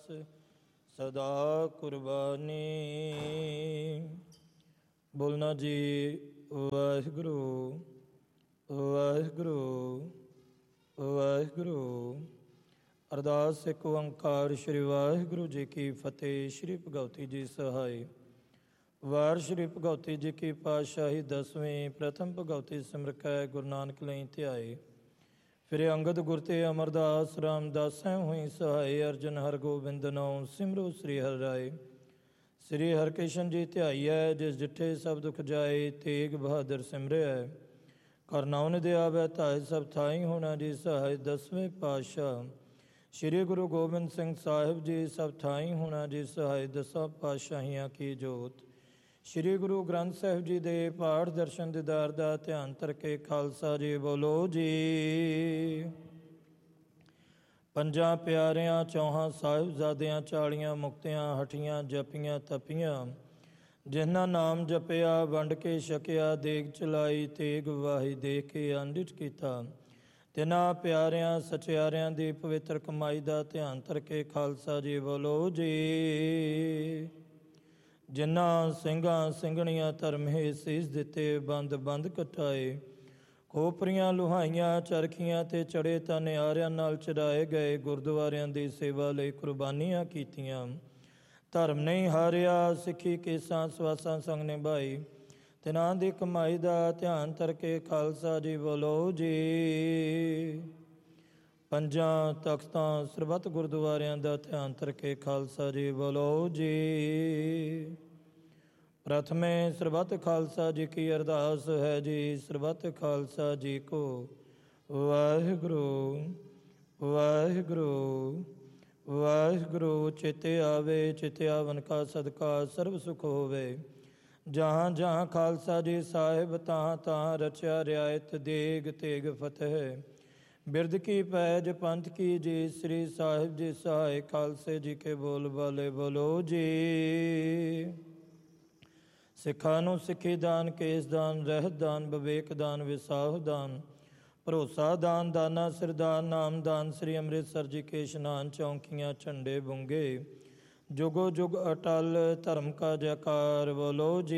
ਸਦਾ ਕੁਰਬਾਨੀ। ਬੋਲਣਾ ਜੀ ਵਾਹਿਗੁਰੂ ਵਾਹਿਗੁਰੂ ਵਾਹਿਗੁਰੂ। ਅਰਦਾਸ ਇੱਕ ਓੰਕਾਰ ਸ਼੍ਰੀ ਵਾਹਿਗੁਰੂ ਜੀ ਕੀ ਫਤਿਹ। ਸ਼੍ਰੀ ਭਗਵਤੀ ਜੀ ਸਹਾਈ। ਵਾਰ ਸ਼੍ਰੀ ਭਗਵਤੀ ਜੀ ਕੀ ਪਾਤਸ਼ਾਹੀ ਦਸਵੀਂ। ਪ੍ਰਥਮ ਭਗਵਤੀ ਸਿਮਰਕੈ ਗੁਰੂ ਨਾਨਕ ਲਈ ਧਿਆਏ। ਫਿਰ ਅੰਗਦ ਗੁਰ ਤੇ ਅਮਰਦਾਸ ਰਾਮਦਾਸੈ ਹੋਈ ਸਹਾਈ। ਅਰਜਨ ਹਰਗੋਬਿੰਦ ਨਾਉ ਸਿਮਰੋ ਸ੍ਰੀ ਹਰਿ ਰਾਏ। ਸ੍ਰੀ ਹਰਿਕ੍ਰਿਸ਼ਨ ਜੀ ਧਿਆਈਐ ਜਿਸ ਜਿੱਠੇ ਸਭ ਦੁਖ ਜਾਏ। ਤੇਗ ਬਹਾਦਰ ਸਿਮਰਿਐ ਕਰ ਨਾਉ ਨਿਧਿ ਆਵੈ ਧਾਇ। ਸਭ ਥਾਈ ਹੋਣਾ ਜੀ ਸਹਾਈ। ਦਸਵੇਂ ਪਾਤਸ਼ਾਹ ਸ੍ਰੀ ਗੁਰੂ ਗੋਬਿੰਦ ਸਿੰਘ ਸਾਹਿਬ ਜੀ ਸਭ ਥਾਈ ਹੋਣਾ ਜੀ ਸਹਾਈ। ਦਸਾਂ ਪਾਤਸ਼ਾਹੀਆਂ ਕੀ ਜੋਤ। ਸ੍ਰੀ ਗੁਰੂ ਗ੍ਰੰਥ ਸਾਹਿਬ ਜੀ ਦੇ ਪਾਠ ਦਰਸ਼ਨ ਦੀਦਾਰ ਦਾ ਧਿਆਨ ਧਰ ਕੇ ਖਾਲਸਾ ਜੀ ਬੋਲੋ ਜੀ। ਪੰਜਾਂ ਪਿਆਰਿਆਂ ਚੌਹਾਂ ਸਾਹਿਬਜ਼ਾਦਿਆਂ 40 ਮੁਕਤਿਆਂ ਹਠੀਆਂ ਜਪੀਆਂ ਤਪੀਆਂ। ਜਿਨ੍ਹਾਂ ਨਾਮ ਜਪਿਆ ਵੰਡ ਕੇ ਛਕਿਆ। ਦੇਗ ਚਲਾਈ ਤੇਗ ਵਾਹੀ ਦੇ ਕੇ ਅੰਡਿਤ ਕੀਤਾ। ਤਿਨਾਂ ਪਿਆਰਿਆਂ ਸਚਿਆਰਿਆਂ ਦੀ ਪਵਿੱਤਰ ਕਮਾਈ ਦਾ ਧਿਆਨ ਧਰ ਕੇ ਖਾਲਸਾ ਜੀ ਬੋਲੋ ਜੀ। ਜਿਨ੍ਹਾਂ ਸਿੰਘਾਂ ਸਿੰਘਣੀਆਂ ਧਰਮੇ ਸੀਸ ਦਿੱਤੇ ਬੰਦ ਬੰਦ ਕਟਾਏ। ਖੋਪਰੀਆਂ ਲੁਹਾਈਆਂ ਚਰਖੀਆਂ ਤੇ ਚੜੇ ਤਾਂ ਨਿਆਰਿਆਂ ਨਾਲ ਚੜਾਏ ਗਏ। ਗੁਰਦੁਆਰਿਆਂ ਦੀ ਸੇਵਾ ਲਈ ਕੁਰਬਾਨੀਆਂ ਕੀਤੀਆਂ। ਧਰਮ ਨਹੀਂ ਹਾਰਿਆ ਸਿੱਖੀ ਕੇਸਾਂ ਸਵਾਸਾਂ ਸੰਗ ਨਿਭਾਈ। ਤਿਨਾਂ ਦੀ ਕਮਾਈ ਦਾ ਧਿਆਨ ਧਰ ਕੇ ਖਾਲਸਾ ਜੀ ਬੋਲੋ ਜੀ। ਪੰਜਾਂ ਤਖਤਾਂ ਸਰਬੱਤ ਗੁਰਦੁਆਰਿਆਂ ਦਾ ਧਿਆਨ ਧਰ ਕੇ ਖਾਲਸਾ ਜੀ ਬੋਲੋ ਜੀ। ਪ੍ਰਥਮੇ ਸਰਬੱਤ ਖਾਲਸਾ ਜੀ ਕੀ ਅਰਦਾਸ ਹੈ ਜੀ। ਸਰਬੱਤ ਖਾਲਸਾ ਜੀ ਕੋ ਵਾਹਿਗੁਰੂ ਵਾਹਿਗੁਰੂ ਵਾਹਿਗੁਰੂ। ਚਿਤੇ ਆਵੇ ਚਿਤੇ ਆਵਨ ਕਾ ਸਦਕਾ ਸਰਬ ਸੁਖ ਹੋਵੇ। ਜਹਾਂ ਜਹਾਂ ਖਾਲਸਾ ਜੀ ਸਾਹਿਬ ਤਹਾਂ ਤਹਾਂ ਰਚਿਆ ਰਿਆਇਤ। ਦੇਗ ਤੇਗ ਫਤਿਹ ਬਿਰਦ ਕੀ ਪੈਜ ਪੰਥ ਕੀ ਜੀ। ਸ੍ਰੀ ਸਾਹਿਬ ਜੀ ਸਹਾਇ ਖਾਲਸੇ ਜੀ ਕੇ ਬੋਲ ਬਾਲੇ ਬੋਲੋ ਜੀ। ਸਿੱਖਾਂ ਨੂੰ ਸਿੱਖੀ ਦਾਨ ਕੇਸ ਦਾਨ ਰਹਿਤ ਦਾਨ ਵਿਵੇਕ ਦਾਨ ਵਿਸਾਹ ਦਾਨ ਭਰੋਸਾ ਦਾਨ ਦਾਨਾ ਸਿਰਦਾਨ ਨਾਮ ਦਾਨ। ਸ੍ਰੀ ਅੰਮ੍ਰਿਤਸਰ ਜੀ ਕੇ ਇਸ਼ਨਾਨ ਚੌਂਕੀਆਂ ਝੰਡੇ ਬੁੰਗੇ। ਜੁਗੋ ਜੁਗ ਅਟਲ ਧਰਮ ਕਾ ਜੈਕਾਰ ਬੋਲੋ ਜੀ।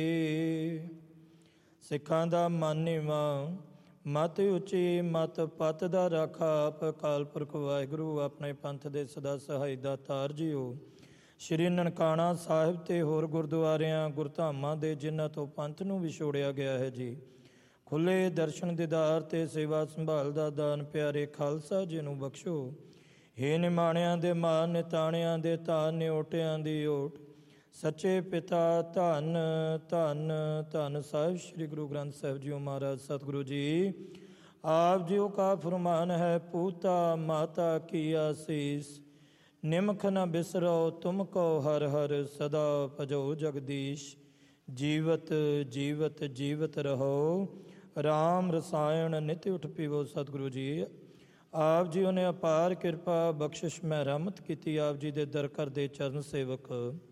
ਸਿੱਖਾਂ ਦਾ ਮਨ ਨੀਵਾਂ ਮਤ ਉੱਚੀ ਮਤ ਪਤ ਦਾ ਰਾਖਾ। ਆਪ ਅਕਾਲ ਪੁਰਖ ਵਾਹਿਗੁਰੂ ਆਪਣੇ ਪੰਥ ਦੇ ਸਦਾ ਸਹਾਈ ਦਾਤਾਰ ਜੀਓ। ਸ਼੍ਰੀ ਨਨਕਾਣਾ ਸਾਹਿਬ ਤੇ ਹੋਰ ਗੁਰਦੁਆਰਿਆਂ ਗੁਰਧਾਮਾਂ ਦੇ ਜਿਨ੍ਹਾਂ ਤੋਂ ਪੰਥ ਨੂੰ ਵਿਛੋੜਿਆ ਗਿਆ ਹੈ ਜੀ। ਖੁੱਲ੍ਹੇ ਦਰਸ਼ਨ ਦੀਦਾਰ ਤੇ ਸੇਵਾ ਸੰਭਾਲ ਦਾ ਦਾਨ ਪਿਆਰੇ ਖਾਲਸਾ ਜੀ ਨੂੰ ਬਖਸ਼ੋ। ਹੇ ਨਿਮਾਣਿਆਂ ਦੇ ਮਾਨ ਨਿਤਾਣਿਆਂ ਦੇ ਧਾਨ ਨਿਓਟਿਆਂ ਦੀ ਓਟ। ਸੱਚੇ ਪਿਤਾ ਧੰਨ ਧੰਨ ਧੰਨ ਸਾਹਿਬ ਸ੍ਰੀ ਗੁਰੂ ਗ੍ਰੰਥ ਸਾਹਿਬ ਜੀ ਮਹਾਰਾਜ ਸਤਿਗੁਰੂ ਜੀ। ਆਪ ਜੀਓ ਕਾ ਫਰਮਾਨ ਹੈ ਪੂਤਾ ਮਾਤਾ ਕੀ ਆਸੀਸ। ਨਿਮਖ ਨ ਬਿਸਰੋ ਤੁਮ ਕੋ ਹਰ ਹਰ ਸਦਾ ਭਜੋ ਜਗਦੀਸ਼। ਜੀਵਤ ਜੀਵਤ ਜੀਵਤ ਰਹੋ ਰਾਮ ਰਸਾਇਣ ਨਿਤ ਉਠ ਪੀਵੋ। ਸਤਿਗੁਰੂ ਜੀ ਆਪ ਜੀ ਨੇ ਅਪਾਰ ਕਿਰਪਾ ਬਖਸ਼ਿਸ਼ ਮੈਂ ਰਹਿਮਤ ਕੀਤੀ। ਆਪ ਜੀ ਦੇ ਦਰ ਕਰਦੇ ਚਰਨ ਸੇਵਕ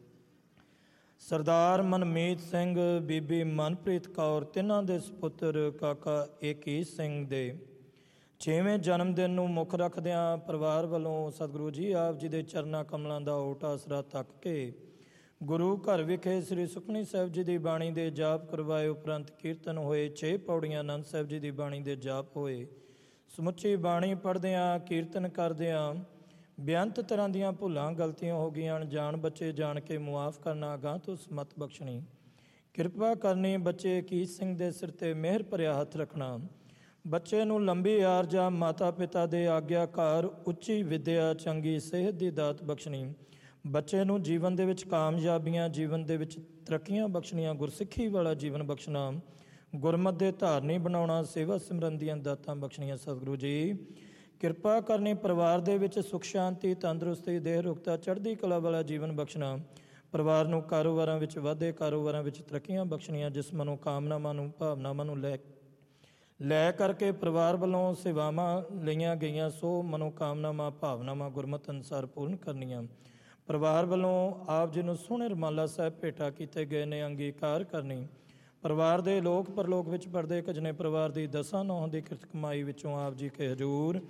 ਸਰਦਾਰ ਮਨਮੀਤ ਸਿੰਘ ਬੀਬੀ ਮਨਪ੍ਰੀਤ ਕੌਰ ਤਿੰਨਾਂ ਦੇ ਸਪੁੱਤਰ ਕਾਕਾ ਏਕੀ ਸਿੰਘ ਦੇ 6ਵੇਂ ਜਨਮ ਦਿਨ ਨੂੰ ਮੁੱਖ ਰੱਖਦਿਆਂ ਪਰਿਵਾਰ ਵੱਲੋਂ ਸਤਿਗੁਰੂ ਜੀ ਆਪ ਜੀ ਦੇ ਚਰਨਾਂ ਕਮਲਾਂ ਦਾ ਓਟ ਆਸਰਾ ਤੱਕ ਕੇ ਗੁਰੂ ਘਰ ਵਿਖੇ ਸ੍ਰੀ ਸੁਖਮਨੀ ਸਾਹਿਬ ਜੀ ਦੀ ਬਾਣੀ ਦੇ ਜਾਪ ਕਰਵਾਏ। ਉਪਰੰਤ ਕੀਰਤਨ ਹੋਏ। 6 ਪੌੜੀਆਂ ਆਨੰਦ ਸਾਹਿਬ ਜੀ ਦੀ ਬਾਣੀ ਦੇ ਜਾਪ ਹੋਏ। ਸਮੁੱਚੀ ਬਾਣੀ ਪੜ੍ਹਦਿਆਂ ਕੀਰਤਨ ਕਰਦਿਆਂ ਬੇਅੰਤ ਤਰ੍ਹਾਂ ਦੀਆਂ ਭੁੱਲਾਂ ਗਲਤੀਆਂ ਹੋ ਗਈਆਂ। ਅਣਜਾਣ ਬੱਚੇ ਜਾਣ ਕੇ ਮੁਆਫ ਕਰਨਾ। ਅਗਾਂਹ ਤੋਂ ਸਮਤ ਬਖਸ਼ਣੀ ਕਿਰਪਾ ਕਰਨੀ। ਬੱਚੇ ਕੀਸ ਸਿੰਘ ਦੇ ਸਿਰ ਤੇ ਮਿਹਰ ਭਰਿਆ ਹੱਥ ਰੱਖਣਾ। ਬੱਚੇ ਨੂੰ ਲੰਬੀ ਆਰਜਾ ਮਾਤਾ ਪਿਤਾ ਦੇ ਆਗਿਆਕਾਰ ਉੱਚੀ ਵਿੱਦਿਆ ਚੰਗੀ ਸਿਹਤ ਦੀ ਦਾਤ ਬਖਸ਼ਣੀ। ਬੱਚੇ ਨੂੰ ਜੀਵਨ ਦੇ ਵਿੱਚ ਕਾਮਯਾਬੀਆਂ ਜੀਵਨ ਦੇ ਵਿੱਚ ਤਰੱਕੀਆਂ ਬਖਸ਼ਣੀਆਂ। ਗੁਰਸਿੱਖੀ ਵਾਲਾ ਜੀਵਨ ਬਖਸ਼ਣਾ। ਗੁਰਮਤਿ ਦੇ ਧਾਰਨੀ ਬਣਾਉਣਾ। ਸੇਵਾ ਸਿਮਰਨ ਦੀਆਂ ਦਾਤਾਂ ਬਖਸ਼ਣੀਆਂ। ਸਤਿਗੁਰੂ ਜੀ ਕਿਰਪਾ ਕਰਨੀ। ਪਰਿਵਾਰ ਦੇ ਵਿੱਚ ਸੁਖ ਸ਼ਾਂਤੀ ਤੰਦਰੁਸਤੀ ਦੇਹ ਰੁਖਤਾ ਚੜ੍ਹਦੀ ਕਲਾ ਵਾਲਾ ਜੀਵਨ ਬਖਸ਼ਣਾ। ਪਰਿਵਾਰ ਨੂੰ ਕਾਰੋਬਾਰਾਂ ਵਿੱਚ ਵਾਧੇ ਕਾਰੋਬਾਰਾਂ ਵਿੱਚ ਤਰੱਕੀਆਂ ਬਖਸ਼ਣੀਆਂ। ਜਿਸ ਮਨੋਕਾਮਨਾਵਾਂ ਨੂੰ ਭਾਵਨਾਵਾਂ ਨੂੰ ਲੈ ਕਰਕੇ ਪਰਿਵਾਰ ਵੱਲੋਂ ਸੇਵਾਵਾਂ ਲਈਆਂ ਗਈਆਂ ਸੋ ਮਨੋਕਾਮਨਾਵਾਂ ਭਾਵਨਾਵਾਂ ਗੁਰਮਤਿ ਅਨੁਸਾਰ ਪੂਰਨ ਕਰਨੀਆਂ। ਪਰਿਵਾਰ ਵੱਲੋਂ ਆਪ ਜੀ ਨੂੰ ਸੋਹਣੇ ਰੁਮਾਲਾ ਸਾਹਿਬ ਭੇਟਾ ਕੀਤੇ ਗਏ ਨੇ ਅੰਗੀਕਾਰ ਕਰਨੀ। ਪਰਿਵਾਰ ਦੇ ਲੋਕ ਪਰਲੋਕ ਵਿੱਚ ਪਰਦੇ ਖਜਨੇ ਪਰਿਵਾਰ ਦੀ ਦਸਾਂ ਨੌਹਾਂ ਦੀ ਕਿਰਤ ਕਮਾਈ ਵਿੱਚੋਂ ਆਪ ਜੀ ਕੇ ਹਜ਼ੂਰ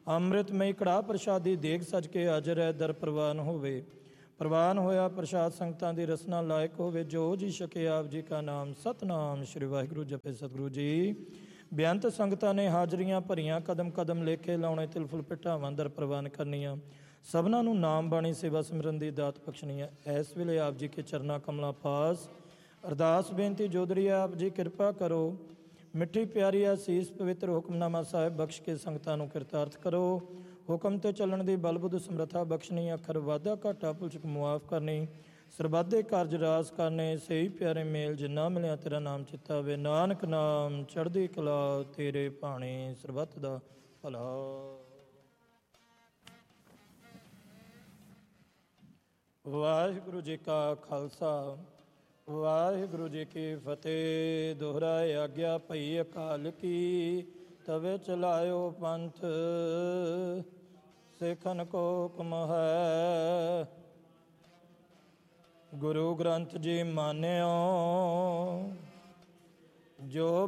ਅੰਮ੍ਰਿਤਮਈ ਕੜਾਹ ਪ੍ਰਸ਼ਾਦੀ ਦੇਗ ਸਜ ਕੇ ਹਾਜ਼ਰ ਹੈ, ਦਰ ਪ੍ਰਵਾਨ ਹੋਵੇ। ਪ੍ਰਵਾਨ ਹੋਇਆ ਪ੍ਰਸ਼ਾਦ ਸੰਗਤਾਂ ਦੀ ਰਸਨਾ ਲਾਇਕ ਹੋਵੇ। ਜੋ ਜੀ ਛਕੇ ਆਪ ਜੀ ਕਾ ਨਾਮ, ਸਤਨਾਮ ਸ਼੍ਰੀ ਵਾਹਿਗੁਰੂ ਜਪੇ ਸਤਿਗੁਰੂ ਜੀ। ਬੇਅੰਤ ਸੰਗਤਾਂ ਨੇ ਹਾਜ਼ਰੀਆਂ ਭਰੀਆਂ, ਕਦਮ ਕਦਮ ਲੇਖੇ ਲਾਉਣੇ, ਤਿਲ ਫੁਲ ਭਿਟਾਵਾਂ ਦਰ ਪ੍ਰਵਾਨ ਕਰਨੀਆਂ। ਸਭਨਾਂ ਨੂੰ ਨਾਮ ਬਾਣੀ ਸੇਵਾ ਸਿਮਰਨ ਦੀ ਦਾਤ ਬਖਸ਼ਣੀ ਹੈ। ਇਸ ਵੇਲੇ ਆਪ ਜੀ ਕੇ ਚਰਨਾ ਕਮਲਾਂ ਪਾਸ ਅਰਦਾਸ ਬੇਨਤੀ ਜੋਦੜੀ ਆਪ ਜੀ ਕਿਰਪਾ ਕਰੋ। ਮਿੱਠੀ ਪਿਆਰੀ ਅਸੀਸ ਪਵਿੱਤਰ ਹੁਕਮਨਾਮਾ ਸਾਹਿਬ ਬਖਸ਼ ਕੇ ਸੰਗਤਾਂ ਨੂੰ ਕਿਰਤਾਰਥ ਕਰੋ। ਹੁਕਮ ਤੇ ਚੱਲਣ ਦੀ ਬਲਬੁੱਧ ਸਮਰੱਥਾ ਬਖਸ਼ਣੀ, ਅੱਖਰ ਵਾਧਾ ਘਾਟਾ ਭੁਲਚੁਕ ਮੁਆਫ ਕਰਨੀ, ਸਰਬੱਤ ਕਾਰਜ ਰਾਸ ਕਰਨੇ। ਸਹੀ ਪਿਆਰੇ ਮੇਲ ਜਿੰਨਾ ਮਿਲਿਆ ਤੇਰਾ ਨਾਮ ਚਿੱਤਾ ਵੇ। ਨਾਨਕ ਨਾਮ ਚੜ੍ਹਦੀ ਕਲਾ ਤੇਰੇ ਭਾਣੇ, ਸਰਬੱਤ ਦਾ ਭਲਾ। ਵਾਹਿਗੁਰੂ ਜੀ ਕਾ ਖਾਲਸਾ, ਵਾਹਿਗੁਰੂ ਜੀ ਕੀ ਫਤਿਹ। ਦੋਹਰਾਏ ਆਗਿਆ ਭਈ ਅਕਾਲ ਕੀ, ਤਵੇ ਚਲਾਇਓ ਪੰਥ, ਸਿੱਖਨ ਕੋ ਹੁਕਮ ਹੈ। ਗੁਰੂ ਗ੍ਰੰਥ ਜੀ ਮਾਨਿਓ, ਜੋ